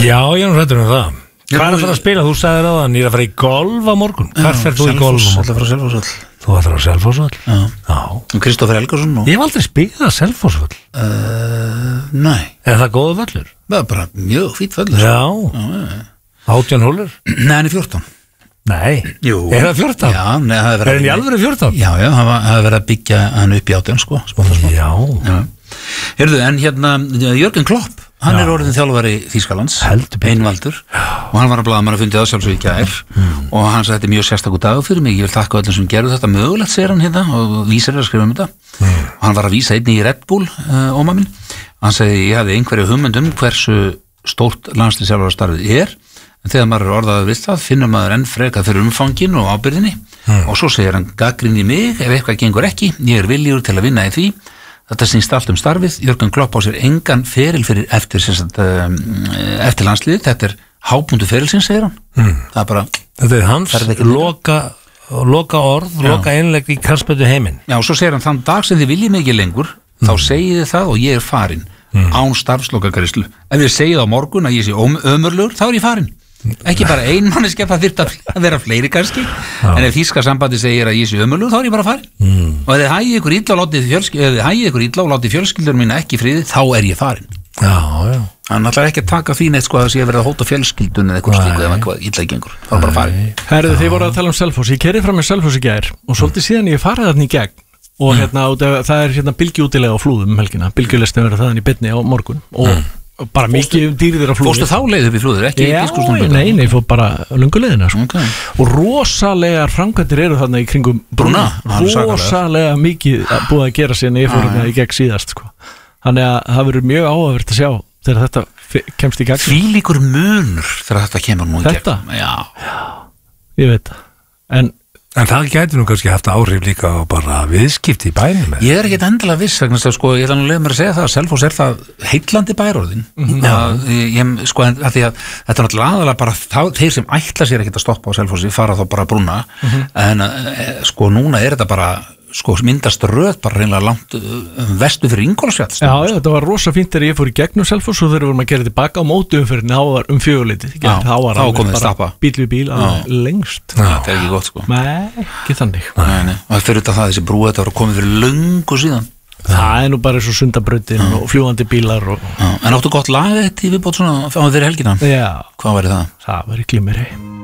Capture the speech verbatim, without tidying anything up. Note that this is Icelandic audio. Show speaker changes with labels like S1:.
S1: Já, ég er nú hræddur um það. Hvað er það að spila? Þú sagðir á þann, ég er að fara í golf á morgun. Hvað fer þú í golf á morgun?
S2: Frá Selfossvöll.
S1: Þú ætlar á Selfossvöll?
S2: Já.
S1: Já.
S2: Kristoffer Helgason og...
S1: Ég hef aldrei spilað Selfossvöll.
S2: Uh, nei.
S1: Er það góð völlur?
S2: Það er bara mjög fít völlur.
S1: Já.
S2: Já.
S1: átján hólur?
S2: Nei, hann er fjórtán.
S1: Nei.
S2: Jú.
S1: Er það fjórtán?
S2: Já, nei, það er verið...
S1: Er hann í alvöru fjórtán?
S2: Já, já, það hefur verið að byggja hann upp í átján, sko.
S1: Já.
S2: Já. Heyrðu, en hérna, Jörgen Klopp, hann Já. er orðin þjálfari Þýskalands, einvaldur, og hann var að blaða mann að fundið að sjálfsög í gær, mm. og hann sagði þetta er mjög sérstakur dagur fyrir mig, ég vil þakka öllum sem gerðu þetta mögulegt, segir hann hérna, og vísar að skrifa um þetta, mm. og hann var að vísa einnig í Red Bull, uh, óma minn, hann segi, ég hefði einhverju hugmynd um hversu stórt landsliðsþjálfarastarfið er, en þegar maður er orðaður við það, finnur maður enn frekar fyrir umfangin og ábyrðinni, mm. og svo segir hann, gagnrýni mig, ef eitthvað gengur ekki, ég er viljugur til að vinna í því. Þetta snýst allt um starfið, Jörgen Klopp á sér engan feril fyrir eftir, sagt, um, eftir landsliðið, þetta er hábúndu ferilsins, segir hann. Mm. Það er bara...
S1: Þetta er hans loka, loka orð, Já. loka einlegg í knattspyrnu heiminn.
S2: Já, og svo segir hann, þann dag sem þið viljið mig ekki lengur, mm. þá segið þið það og ég er farin, mm. án starfslokakarislu. Ef þið segið á morgun að ég sé ömurlegur, þá er ég farin. Ekki bara ein manneskja, það þyrfti að vera fleiri kannski, Já. en ef þýska sambandi segir að ég sé ömurlegur, þá er ég bara farin. Mm. Og ef þið hægið ykkur illa og látið fjölskyldur, illa og látið fjölskyldur mína ekki í friði, þá er ég farin.
S1: Já, já.
S2: Hann ætlar ekki að taka því neitt, sko, að sé að vera að hóta fjölskyldun eða eitthvað slíku, eða eitthvað illa gengur. Það er bara farin.
S3: Herðu, þið voru að tala um Selfoss. Ég keyrði fram með Selfoss í gær og svolítið síðan ég farið þarna í gegn og hérna, það er hérna bylgjuútilega á Flúðum um helgina. Bylgjulestin verður þaðan í beinni á morgun og mm. bara mikið dýrðir á Flúðum.
S2: Fórstu þá leið upp í Flúður, ekki í Biskupstungum?
S3: Nei, nei, fór bara lönguleiðina sko.
S2: Okay.
S3: Og rosalegar framkvæmdir eru þarna í kringum Brúna, rosalega mikið búið að gera síðan ég fór hérna í gegn síðast sko. Þannig að það verður mjög áhugavert að sjá þegar þetta kemst í gegn.
S2: Hvílíkur munur þegar þetta kemur nú í gegn.
S3: Þetta?
S2: Já.
S3: Já, ég veit það. En
S1: En það gæti nú kannski haft áhrif líka á bara viðskipti í bænum.
S2: Ég er ekkert endilega viss, vegna að sko, ég ætla nú að leiða mér að segja það að Selfoss er það heillandi bærorðin. Mm-hmm. að, ég, sko, að því að þetta er náttúrulega aðalega bara þá, þeir sem ætla sér ekkert að stoppa á Selfossi fara þá bara að brúna, mm-hmm. en e, sko núna er þetta bara sko myndast röð bara reynilega langt um vestu fyrir Ingólfsfjall.
S3: Já, já, þetta var rosa fínt þegar ég fór í gegnum Selfoss og þegar við vorum að gera tilbaka á móti umferðinni, þá var um fjögurleitið.
S2: Þá var alveg bara
S3: bíl við bíl lengst.
S2: Já, það er ekki gott sko.
S3: Nei, ekki þannig.
S2: Nei, nei. Og fyrir þetta það, þessi brú, þetta var komið fyrir löngu síðan.
S3: Það er nú bara svo Sundabrautin og fljúgandi bílar og...
S2: Já, en áttu gott lag eitt í viðbót svona á þeirri helgina?
S3: Já.
S2: Hvað væri það?
S3: Það væri Glimmerey.